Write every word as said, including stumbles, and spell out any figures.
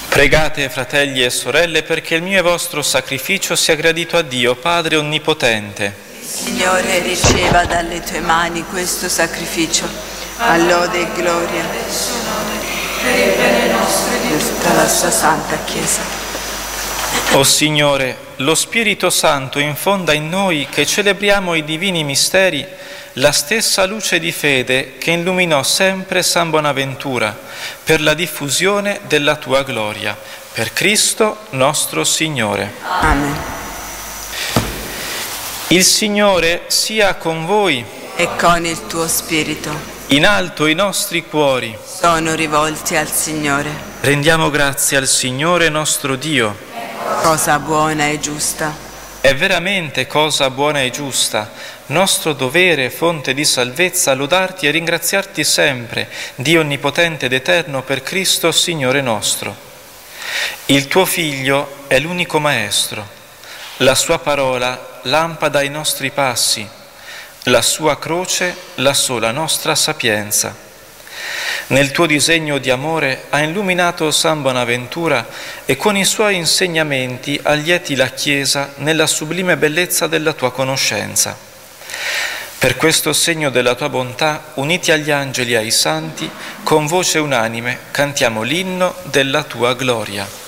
Pregate, fratelli e sorelle, perché il mio e vostro sacrificio sia gradito a Dio, Padre Onnipotente. Signore, riceva dalle tue mani questo sacrificio, a lode e gloria per il bene nostro e di tutta la sua santa Chiesa. O Signore, lo Spirito Santo infonda in noi che celebriamo i divini misteri la stessa luce di fede che illuminò sempre San Bonaventura per la diffusione della tua gloria. Per Cristo nostro Signore. Amen. Il Signore sia con voi. E con il tuo spirito. In alto i nostri cuori Sono rivolti al Signore. rendiamo grazie al Signore nostro Dio. Cosa buona e giusta. È veramente cosa buona e giusta, nostro dovere, fonte di salvezza, lodarti e ringraziarti sempre, Dio onnipotente ed eterno, per Cristo Signore nostro. Il tuo Figlio è l'unico Maestro, la sua parola lampada ai nostri passi, la sua croce la sola nostra sapienza. Nel tuo disegno di amore ha illuminato San Bonaventura e con i suoi insegnamenti allieti la Chiesa nella sublime bellezza della tua conoscenza. Per questo segno della tua bontà, uniti agli angeli e ai santi, con voce unanime cantiamo l'inno della tua gloria.